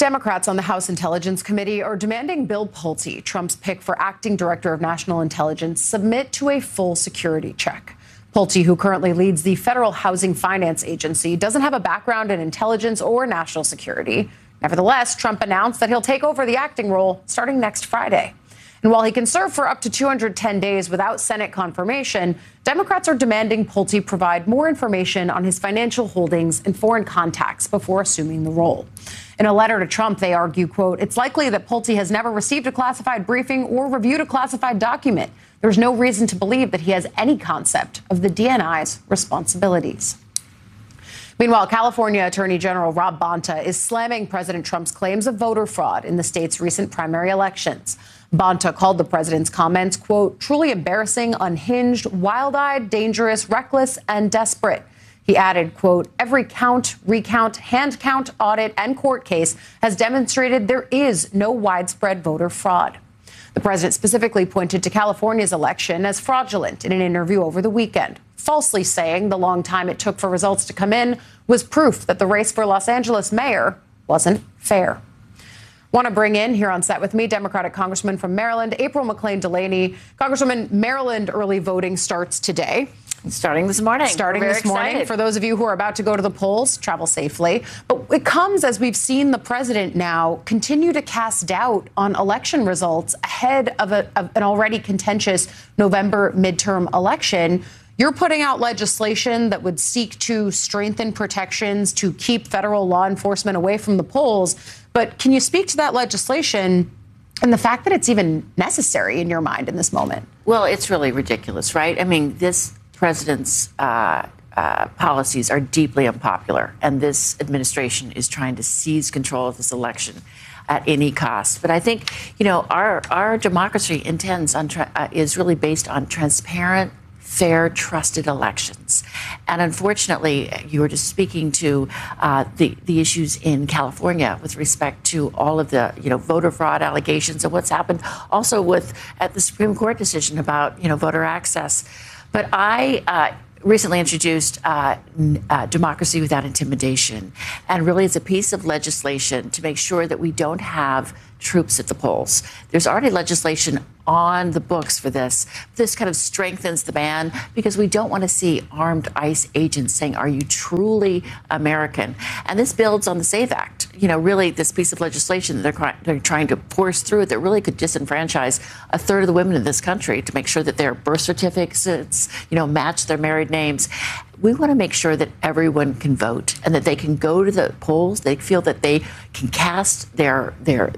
Democrats on the House Intelligence Committee are demanding Bill Pulte, Trump's pick for acting director of national intelligence, submit to a full security check. Pulte, who currently leads the Federal Housing Finance Agency, doesn't have a background in intelligence or national security. Nevertheless, Trump announced that he'll take over the acting role starting next Friday. And while he can serve for up to 210 days without Senate confirmation, Democrats are demanding Pulte provide more information on his financial holdings and foreign contacts before assuming the role. In a letter to Trump, they argue, quote, it's likely that Pulte has never received a classified briefing or reviewed a classified document. There's no reason to believe that he has any concept of the DNI's responsibilities. Meanwhile, California Attorney General Rob Bonta is slamming President Trump's claims of voter fraud in the state's recent primary elections. Bonta called the president's comments, quote, truly embarrassing, unhinged, wild-eyed, dangerous, reckless, and desperate. He added, quote, every count, recount, hand count, audit, and court case has demonstrated there is no widespread voter fraud. The president specifically pointed to California's election as fraudulent in an interview over the weekend, falsely saying the long time it took for results to come in was proof that the race for Los Angeles mayor wasn't fair. Want to bring in here on set with me Democratic Congressman from Maryland, April McClain Delaney. Congresswoman, Maryland early voting starts today. Starting this morning. Starting this morning. For those of you who are about to go to the polls, travel safely. But it comes as we've seen the president now continue to cast doubt on election results ahead of an already contentious November midterm election. You're putting out legislation that would seek to strengthen protections to keep federal law enforcement away from the polls. But can you speak to that legislation and the fact that it's even necessary in your mind in this moment? Well, it's really ridiculous, right? I mean, this president's policies are deeply unpopular, and this administration is trying to seize control of this election at any cost. But I think, you know, our democracy is really based on transparent, fair, trusted elections. And unfortunately, you were just speaking to the issues in California with respect to all of the, voter fraud allegations and what's happened also at the Supreme Court decision about, voter access. But I recently introduced Democracy Without Intimidation. And really, it's a piece of legislation to make sure that we don't have troops at the polls. There's already legislation on the books for this. This kind of strengthens the ban because we don't want to see armed ICE agents saying, are you truly American? And this builds on the SAVE Act. Really this piece of legislation that they're trying to force through that really could disenfranchise a third of the women in this country to make sure that their birth certificates, match their married names. We want to make sure that everyone can vote and that they can go to the polls. They feel that they can cast their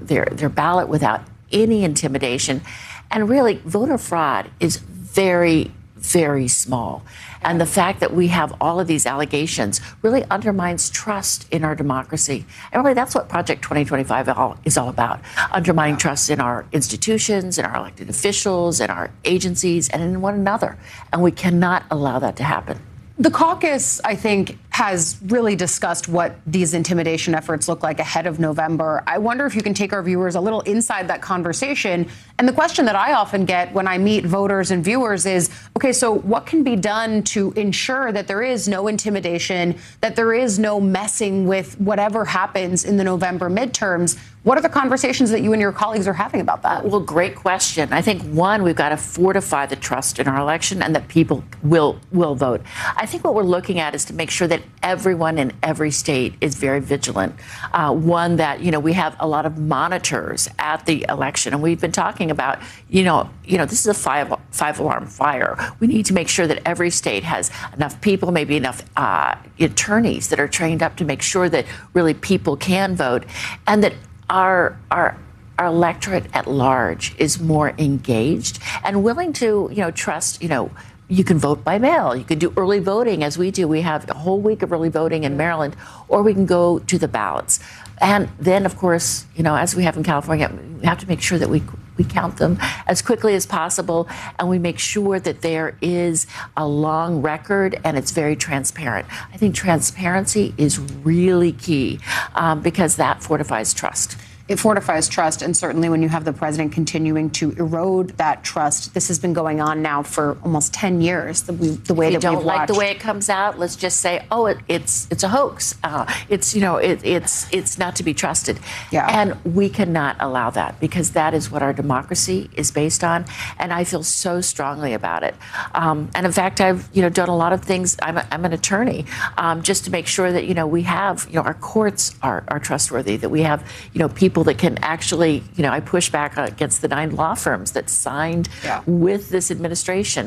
ballot without any intimidation. And really, voter fraud is very, very small. And the fact that we have all of these allegations really undermines trust in our democracy. And really, that's what Project 2025 is all about, undermining trust in our institutions, in our elected officials, in our agencies, and in one another. And we cannot allow that to happen. The caucus, I think, has really discussed what these intimidation efforts look like ahead of November. I wonder if you can take our viewers a little inside that conversation. And the question that I often get when I meet voters and viewers is, OK, so what can be done to ensure that there is no intimidation, that there is no messing with whatever happens in the November midterms? What are the conversations that you and your colleagues are having about that? Well, great question. I think, one, we've got to fortify the trust in our election and that people will vote. I think what we're looking at is to make sure that everyone in every state is very vigilant. One, that, we have a lot of monitors at the election. And we've been talking about, this is a five-alarm fire. We need to make sure that every state has enough people, maybe enough attorneys that are trained up to make sure that really people can vote and that our electorate at large is more engaged and willing to, trust, you can vote by mail. You can do early voting as we do. We have a whole week of early voting in Maryland, or we can go to the ballots. And then, of course, as we have in California, we have to make sure that we count them as quickly as possible, and we make sure that there is a long record and it's very transparent. I think transparency is really key because that fortifies trust. It fortifies trust, and certainly when you have the president continuing to erode that trust, this has been going on now for almost 10 years. The way if that you don't we've like watched. the way it comes out, let's just say, oh, it's a hoax. It's not to be trusted. Yeah. And we cannot allow that, because that is what our democracy is based on. And I feel so strongly about it. And in fact, I've done a lot of things. I'm an attorney, just to make sure that we have our courts are trustworthy. That we have people that can actually I push back against the 9 law firms that signed with this administration.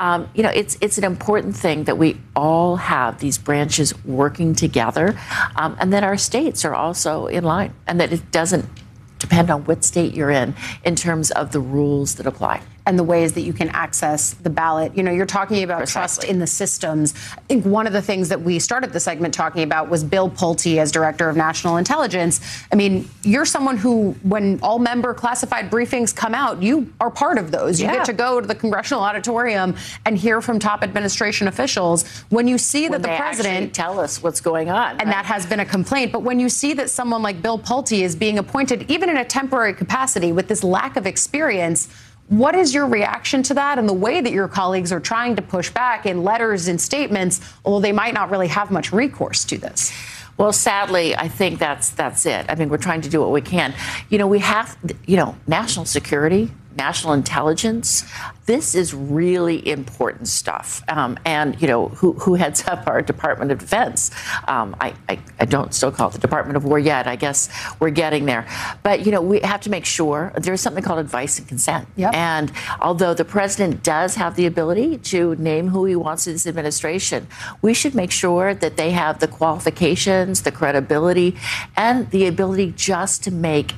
It's an important thing that we all have these branches working together, and that our states are also in line, and that it doesn't depend on what state you're in terms of the rules that apply. And the ways that you can access the ballot. You're talking about trust in the systems. I think one of the things that we started the segment talking about was Bill Pulte as Director of National Intelligence. I mean, you're someone who, when all member classified briefings come out, you are part of those. You get to go to the congressional auditorium and hear from top administration officials. When you see that the president tell us what's going on. And that has been a complaint. But when you see that someone like Bill Pulte is being appointed, even in a temporary capacity with this lack of experience, what is your reaction to that and the way that your colleagues are trying to push back in letters and statements, although they might not really have much recourse to this? Well, sadly, I think that's it. I mean, we're trying to do what we can. We have, national security, national intelligence. This is really important stuff. And who heads up our Department of Defense? I don't still call it the Department of War yet. I guess we're getting there. But, we have to make sure there's something called advice and consent. Yep. And although the president does have the ability to name who he wants in his administration, we should make sure that they have the qualifications, the credibility, and the ability just to make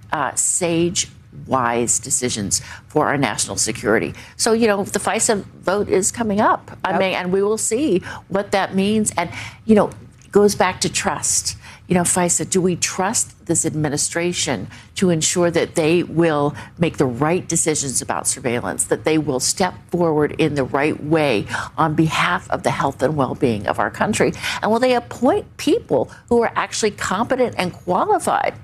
sage, wise decisions for our national security. So, the FISA vote is coming up. Yep. I mean, and we will see what that means. And, it goes back to trust. FISA, do we trust this administration to ensure that they will make the right decisions about surveillance, that they will step forward in the right way on behalf of the health and well-being of our country? And will they appoint people who are actually competent and qualified?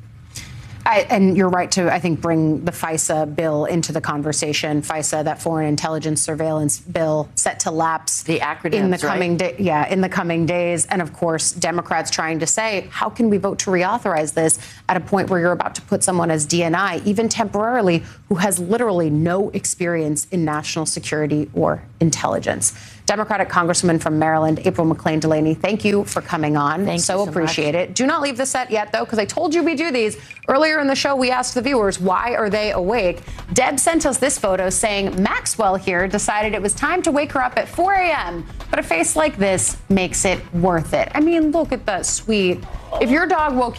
And you're right to, I think, bring the FISA bill into the conversation. FISA, that Foreign Intelligence Surveillance Bill, set to lapse the acronyms, in the coming right? in the coming days. And of course, Democrats trying to say, how can we vote to reauthorize this at a point where you're about to put someone as DNI, even temporarily, who has literally no experience in national security or intelligence? Democratic Congresswoman from Maryland, April McClain Delaney, thank you for coming on. Thank you so appreciate it. Do not leave the set yet, though, because I told you we do these. Earlier in the show, we asked the viewers, why are they awake? Deb sent us this photo saying Maxwell here decided it was time to wake her up at 4 a.m., but a face like this makes it worth it. I mean, look at the sweet. If your dog woke